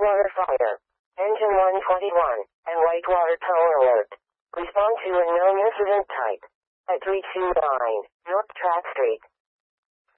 Whitewater fire. Engine 121, and Whitewater power alert. Respond to unknown incident type. At 329 North Track Street.